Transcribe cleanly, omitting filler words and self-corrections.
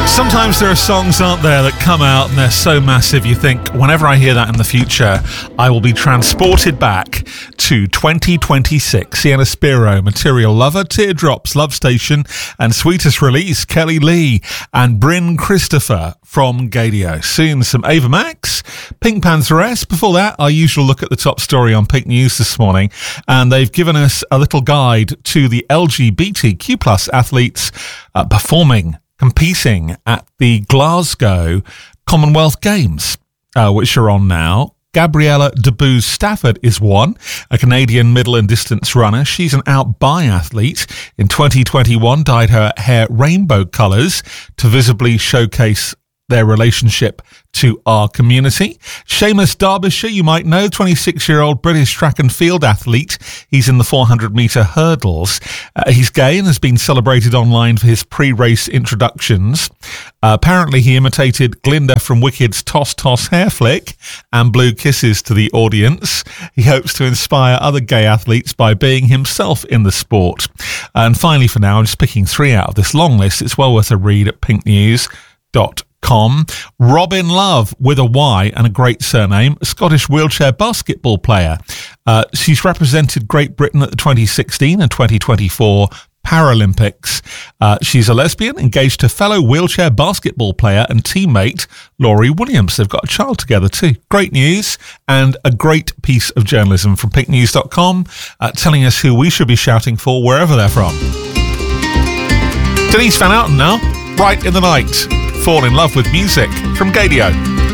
Sometimes there are songs, aren't there, that come out and they're so massive you think, whenever I hear that in the future, I will be transported back to 2026. Sienna Spiro, Material Lover, Teardrops, Love Station, and Sweetest Release, Kelly Lee, and Bryn Christopher from Gadio. Soon some Ava Max, Pink Pantheress. Before that, our usual look at the top story on Pink News this morning, and they've given us a little guide to the LGBTQ+ athletes competing at the Glasgow Commonwealth Games, which are on now. Gabriella DeBooze Stafford is one, a Canadian middle and distance runner. She's an out biathlete. In 2021, dyed her hair rainbow colours to visibly showcase their relationship to our community. Seamus Derbyshire, you might know, 26-year-old British track and field athlete. He's in the 400-metre hurdles. He's gay and has been celebrated online for his pre-race introductions. Apparently, he imitated Glinda from Wicked's Toss Toss hair flick and blew kisses to the audience. He hopes to inspire other gay athletes by being himself in the sport. And finally, for now, I'm just picking 3 out of this long list. It's well worth a read at pinknews.com. Robin Love, with a Y and a great surname, a Scottish wheelchair basketball player. She's represented Great Britain at the 2016 and 2024 Paralympics. She's a lesbian, engaged to fellow wheelchair basketball player and teammate Laurie Williams. They've got a child together too. Great news and a great piece of journalism from pinknews.com telling us who we should be shouting for wherever they're from. Denise Van Outen now, Right in the Night. Fall in Love with Music from Gadio.